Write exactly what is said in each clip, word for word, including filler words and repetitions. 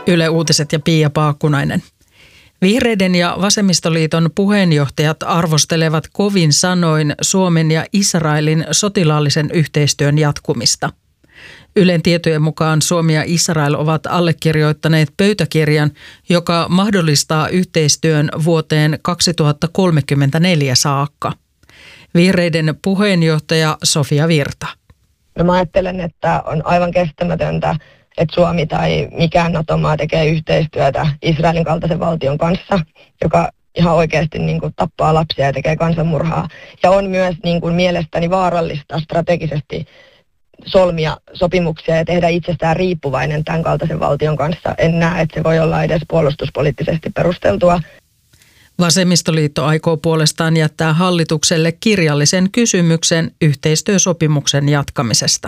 Yle Uutiset ja Pia Paakkunainen. Vihreiden ja Vasemmistoliiton puheenjohtajat arvostelevat kovin sanoin Suomen ja Israelin sotilaallisen yhteistyön jatkumista. Ylen tietojen mukaan Suomi ja Israel ovat allekirjoittaneet pöytäkirjan, joka mahdollistaa yhteistyön vuoteen kaksituhattakolmekymmentäneljä saakka. Vihreiden puheenjohtaja Sofia Virta. No mä ajattelen, että on aivan kestämätöntä, että Suomi tai mikään NATO-maa tekee yhteistyötä Israelin kaltaisen valtion kanssa, joka ihan oikeasti niin kuin tappaa lapsia ja tekee kansanmurhaa. Ja on myös niin kuin mielestäni vaarallista strategisesti solmia sopimuksia ja tehdä itsestään riippuvainen tämän kaltaisen valtion kanssa. En näe, että se voi olla edes puolustuspoliittisesti perusteltua. Vasemmistoliitto aikoo puolestaan jättää hallitukselle kirjallisen kysymyksen yhteistyösopimuksen jatkamisesta.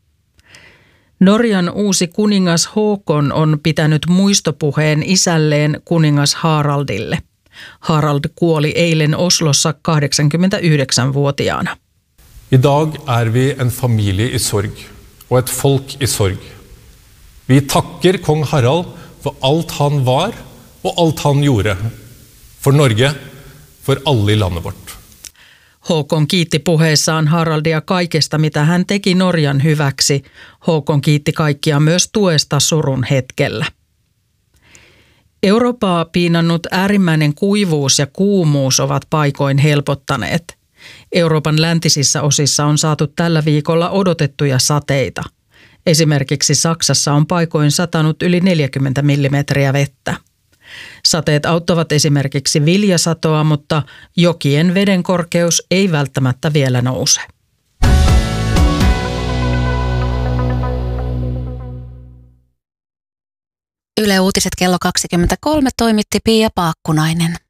Norjan uusi kuningas Håkon on pitänyt muistopuheen isälleen kuningas Haraldille. Harald kuoli eilen Oslossa kahdeksankymmentäyhdeksänvuotiaana. I dag er vi en familie i sorg, og et folk i sorg. Vi takker kong Harald for alt han var, og alt han gjorde. For Norge, for alle i landet vårt. Håkon kiitti puheessaan Haraldia kaikesta, mitä hän teki Norjan hyväksi. Håkon kiitti kaikkia myös tuesta surun hetkellä. Eurooppaa piinannut äärimmäinen kuivuus ja kuumuus ovat paikoin helpottaneet. Euroopan läntisissä osissa on saatu tällä viikolla odotettuja sateita. Esimerkiksi Saksassa on paikoin satanut yli neljäkymmentä millimetriä vettä. Sateet auttavat esimerkiksi viljasatoa, mutta jokien veden korkeus ei välttämättä vielä nouse. Yle Uutiset kello kaksikymmentäkolme toimitti Pia Paakkunainen.